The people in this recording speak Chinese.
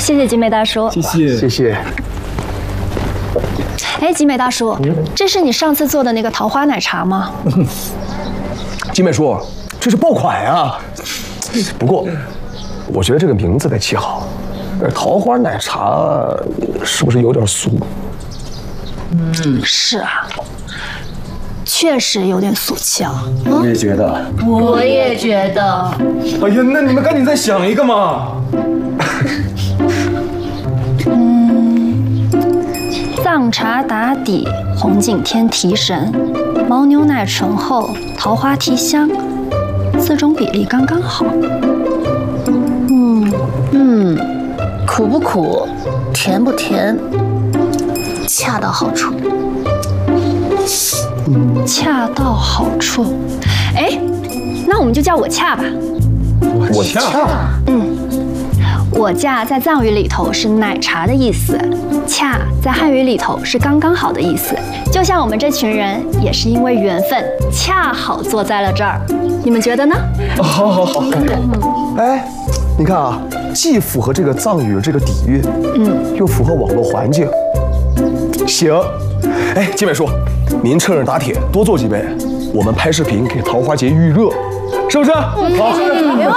谢谢集美大叔。 谢谢。 哎，集美大叔，这是你上次做的那个桃花奶茶吗？ 集美叔，这是爆款呀！不过，我觉得这个名字得起好。桃花奶茶是不是有点俗？ 是啊，确实有点俗气啊。 我也觉得。 我也觉得。 哎呀，那你们赶紧再想一个嘛！ 藏茶打底，红景天提神，牦牛奶醇厚，桃花提香，4种比例刚刚好。 苦不苦，甜不甜，恰到好处。 恰到好处。哎，那我们就叫我恰吧。 我恰。 我恰在藏语里头是奶茶的意思，恰在汉语里头是刚刚好的意思。就像我们这群人也是因为缘分，恰好坐在了这儿。你们觉得呢？ 好。哎，你看啊，既符合这个藏语这个底蕴，又符合网络环境。行，哎，集美叔，您趁热打铁，多做几杯，我们拍视频给桃花节预热，是不是？好。